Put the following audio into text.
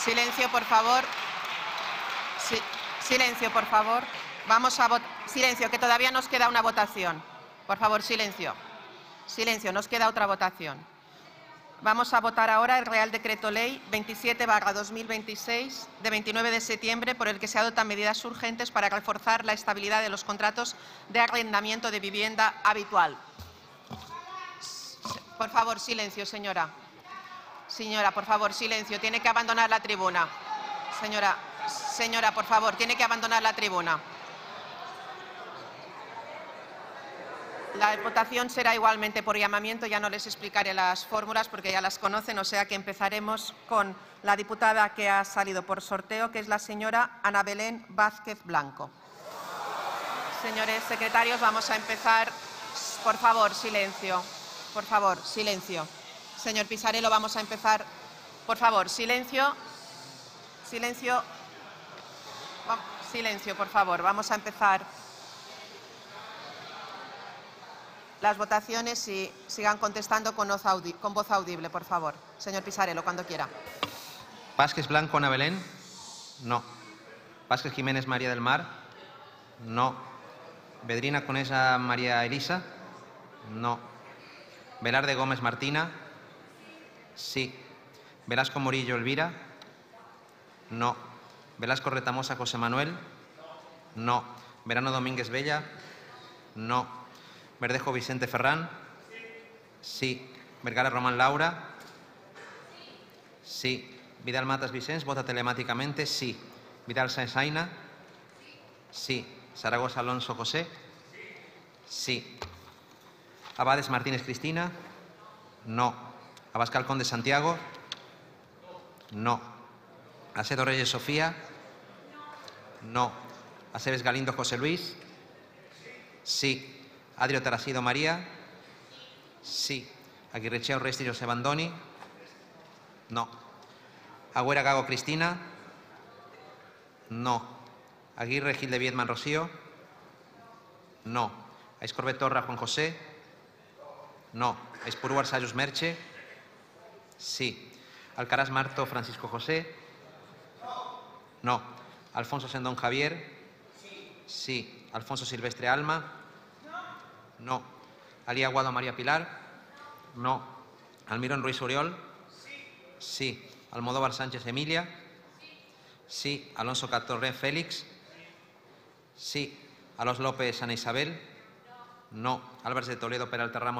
Silencio, por favor. Silencio, por favor. Vamos a votar. Silencio, que todavía nos queda una votación. Por favor, silencio. Silencio, nos queda otra votación. Vamos a votar ahora el Real Decreto Ley 27/2026 de 29 de septiembre por el que se adoptan medidas urgentes para reforzar la estabilidad de los contratos de arrendamiento de vivienda habitual. Por favor, silencio, señora. Señora, por favor, silencio. Tiene que abandonar la tribuna. Señora, por favor, tiene que abandonar la tribuna. La votación será igualmente por llamamiento. Ya no les explicaré las fórmulas porque ya las conocen, o sea que empezaremos con la diputada que ha salido por sorteo, que es la señora Ana Belén Vázquez Blanco. Señores secretarios, vamos a empezar. Por favor, silencio. Por favor, silencio. Señor Pisarello, vamos a empezar. Por favor, silencio. Silencio. Silencio, por favor. Vamos a empezar las votaciones y sigan contestando con voz audible, por favor. Señor Pisarello, cuando quiera. Vázquez Blanco, Ana Belén. No. Vázquez Jiménez, María del Mar. No. Bedrina Conesa, María Elisa. No. Velarde Gómez, Martina. Sí. Velasco Morillo, Elvira. No. Velasco Retamosa, José Manuel. No. Verano Domínguez Bella. No. Verdejo Vicente Ferrán. Sí. Vergara Román Laura. Sí. Vidal Matas Vicens, vota telemáticamente. Sí. Vidal Sáenz Aina. Sí. Zaragoza Alonso José. Sí. Abades Martínez Cristina. No. Abascal Conde Santiago. No. Asedo Reyes Sofía. No. Aceves Galindo José Luis. Sí. Adrio Tarasido María. Sí. Aguirrechea Oresti José Bandoni. No. Agüera Gago Cristina. No. Aguirre Gil de Viedman Rocío. No. Aiscorbe Torra Juan José. No. Aispurú Arsayus Merche. Sí. Alcaraz Marto Francisco José. No. Alfonso Sendón Javier. Sí. Alfonso Silvestre Alma. No. Alí Aguado María Pilar. No. Almirón Ruiz Oriol. Sí. Almodóvar Sánchez Emilia. Sí. Alonso Catorré Félix. Sí. Alonso López Ana Isabel. No. Álvarez de Toledo Peralta Ramos.